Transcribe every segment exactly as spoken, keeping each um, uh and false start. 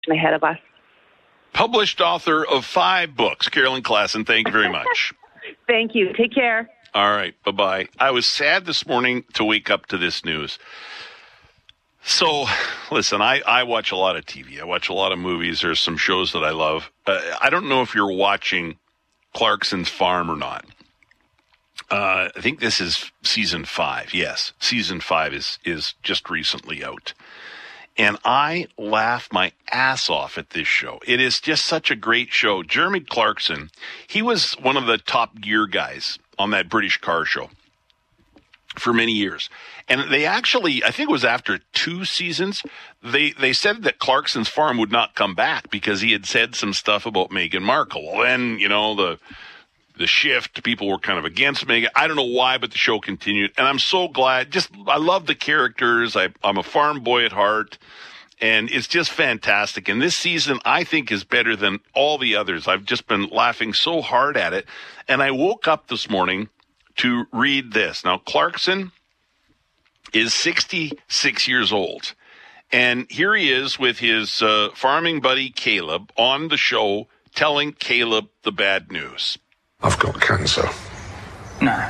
ahead of us. Published author of five books, Carolyn Klassen, thank you very much. Thank you. Take care. All right, bye-bye. I was sad this morning to wake up to this news. So, listen, I, I watch a lot of T V. I watch a lot of movies. There's some shows that I love. Uh, I don't know if you're watching Clarkson's Farm or not. Uh, I think this is season five. Yes, season five is, is just recently out. And I laugh my ass off at this show. It is just such a great show. Jeremy Clarkson, he was one of the Top Gear guys on that British car show for many years. And they actually, I think it was after two seasons, they, they said that Clarkson's Farm would not come back because he had said some stuff about Meghan Markle. Well, then, you know, the the shift, people were kind of against Meghan. I don't know why, but the show continued. And I'm so glad. Just, I love the characters. I, I'm a farm boy at heart. And it's just fantastic. And this season, I think, is better than all the others. I've just been laughing so hard at it. And I woke up this morning to read this. Now, Clarkson is sixty-six years old. And here he is with his uh, farming buddy, Caleb, on the show, telling Caleb the bad news. I've got cancer. No.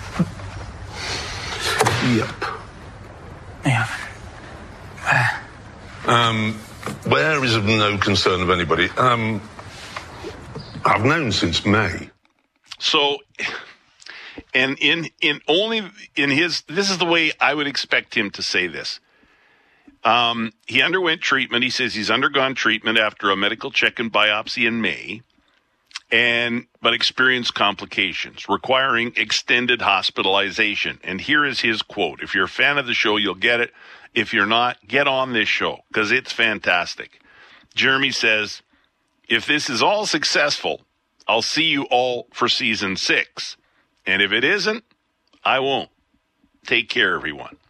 Yep. Yeah. Where? Um, where is of no concern of anybody. Um, I've known since May. So, and in in only in his, this is the way I would expect him to say this. Um, he underwent treatment. He says he's undergone treatment after a medical check and biopsy in May, and but experienced complications requiring extended hospitalization. And here is his quote. If you're a fan of the show, you'll get it. If you're not, get on this show because it's fantastic. Jeremy says, if this is all successful, I'll see you all for season six. And if it isn't, I won't. Take care, everyone.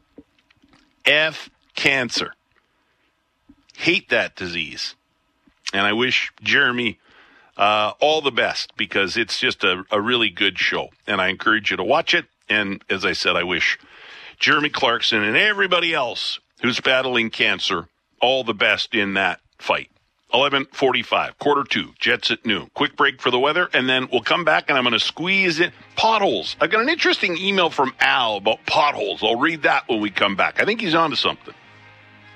F cancer. Hate that disease. And I wish Jeremy uh, all the best because it's just a, a really good show. And I encourage you to watch it. And as I said, I wish Jeremy Clarkson and everybody else who's battling cancer all the best in that fight. eleven forty-five, quarter two, Jets at noon. Quick break for the weather, and then we'll come back, and I'm going to squeeze in potholes. I got an interesting email from Al about potholes. I'll read that when we come back. I think he's onto something.